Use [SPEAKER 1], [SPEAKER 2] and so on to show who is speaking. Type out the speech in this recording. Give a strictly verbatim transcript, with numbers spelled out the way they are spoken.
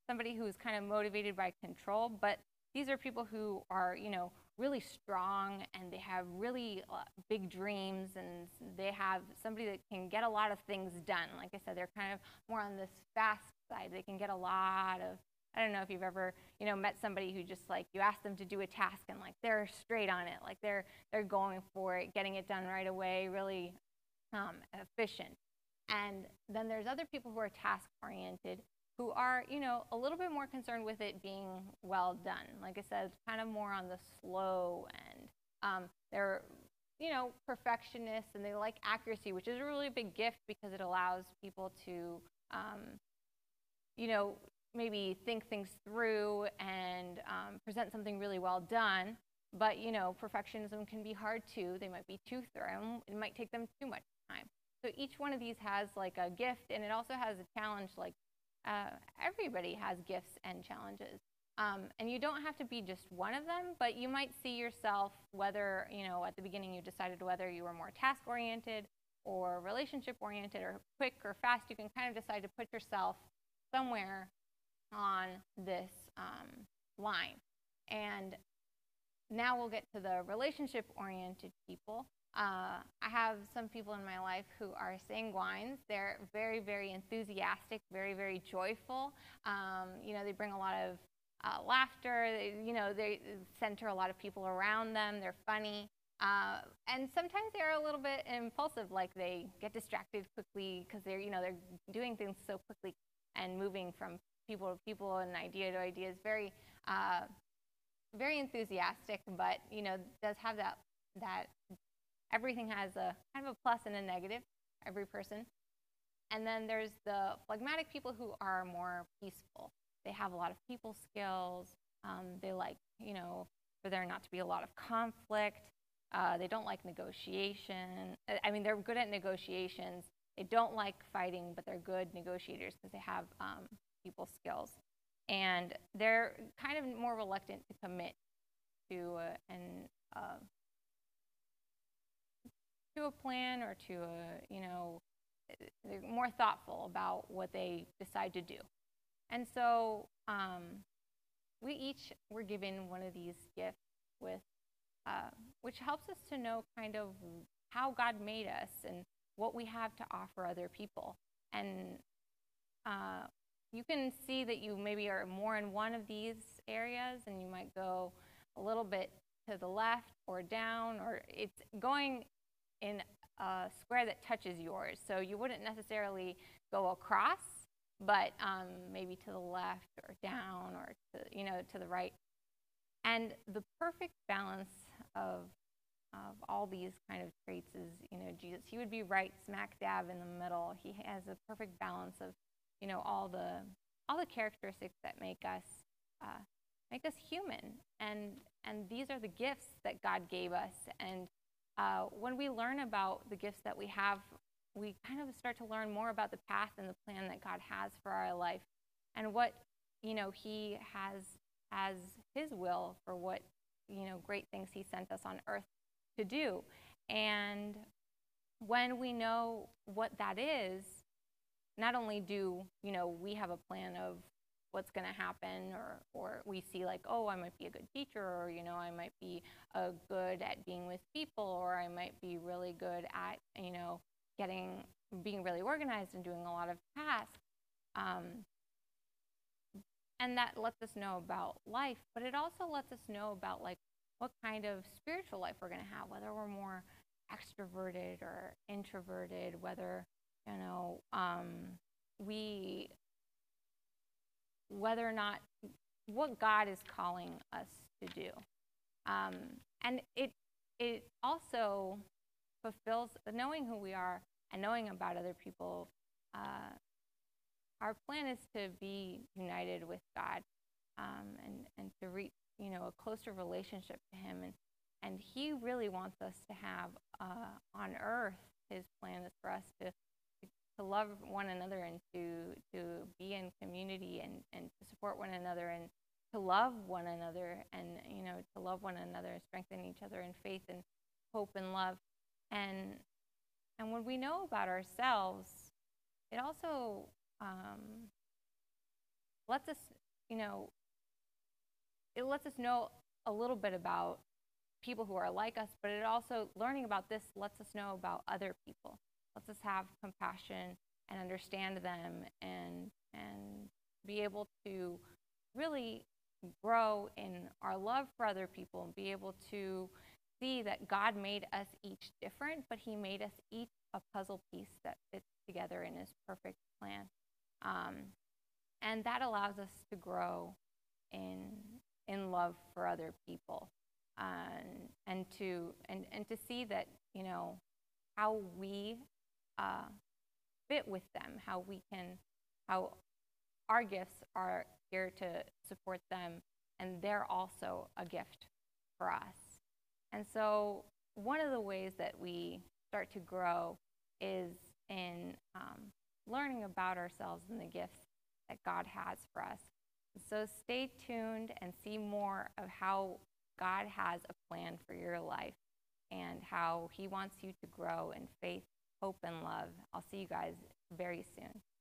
[SPEAKER 1] somebody who's kind of motivated by control, but these are people who are, you know, really strong, and they have really uh, big dreams, and they have somebody that can get a lot of things done. Like I said, they're kind of more on this fast side. They can get a lot of, I don't know if you've ever, you know, met somebody who just, like, you ask them to do a task and, like, they're straight on it. Like they're they're going for it, getting it done right away, really um, efficient. And then there's other people who are task oriented, who are, you know, a little bit more concerned with it being well done. Like I said, it's kind of more on the slow end. Um, they're, you know, perfectionists, and they like accuracy, which is a really big gift because it allows people to, um, you know, maybe think things through and um, present something really well done. But, you know, perfectionism can be hard too. They might be too thorough. It might take them too much time. So each one of these has like a gift, and it also has a challenge. Like uh, everybody has gifts and challenges. Um, and you don't have to be just one of them, but you might see yourself, whether, you know, at the beginning you decided whether you were more task-oriented or relationship-oriented or quick or fast. You can kind of decide to put yourself somewhere on this um, line. And now we'll get to the relationship-oriented people. Uh, I have some people in my life who are sanguines. They're very, very enthusiastic, very, very joyful. Um, you know, they bring a lot of uh, laughter. They, you know, they center a lot of people around them. They're funny. Uh, and sometimes they're a little bit impulsive, like they get distracted quickly because they're, you know, they're doing things so quickly and moving from people to people and idea to idea. Is very, uh, very enthusiastic, but, you know, does have that, that everything has a kind of a plus and a negative, every person. And then there's the phlegmatic people who are more peaceful. They have a lot of people skills. Um, they like, you know, for there not to be a lot of conflict. Uh, they don't like negotiation. I mean, they're good at negotiations. They don't like fighting, but they're good negotiators because they have um, people skills. And they're kind of more reluctant to commit to uh, an uh, to a plan or to a, you know, they're more thoughtful about what they decide to do. And so um, we each were given one of these gifts with, uh, which helps us to know kind of how God made us and what we have to offer other people. And uh, you can see that you maybe are more in one of these areas, and you might go a little bit to the left or down, or it's going in a square that touches yours. So you wouldn't necessarily go across, but um, maybe to the left or down or to, you know, to the right. And the perfect balance of of all these kind of traits is, you know, Jesus. He would be right smack dab in the middle. He has a perfect balance of, you know, all the all the characteristics that make us uh, make us human. And and these are the gifts that God gave us. And uh, when we learn about the gifts that we have, we kind of start to learn more about the path and the plan that God has for our life, and what, you know, He has as His will for what, you know, great things He sent us on earth to do. And when we know what that is, not only do, you know, we have a plan of what's going to happen, or or we see like, oh, I might be a good teacher, or, you know, I might be uh, good at being with people, or I might be really good at, you know, getting being really organized and doing a lot of tasks. Um, and that lets us know about life, but it also lets us know about like what kind of spiritual life we're going to have, whether we're more extroverted or introverted, whether, you know, um, we whether or not what God is calling us to do. Um, and it it also fulfills knowing who we are and knowing about other people. Uh, our plan is to be united with God, um, and and to reach, you know, a closer relationship to Him, and and He really wants us to have uh, on earth. His plan is for us to to love one another, and to to be in community, and, and to support one another, and to love one another, and, you know, to love one another and strengthen each other in faith and hope and love. And and when we know about ourselves, it also um, lets us, you know, it lets us know a little bit about people who are like us, but it also, learning about this lets us know about other people, lets us have compassion and understand them, and and be able to really grow in our love for other people, and be able to see that God made us each different, but he made us each a puzzle piece that fits together in his perfect plan. Um, and that allows us to grow in in love for other people, and and to and and to see that, you know, how we uh, fit with them, how we can, how our gifts are here to support them, and they're also a gift for us. And so one of the ways that we start to grow is in um, learning about ourselves and the gifts that God has for us. So stay tuned and see more of how God has a plan for your life and how he wants you to grow in faith, hope, and love. I'll see you guys very soon.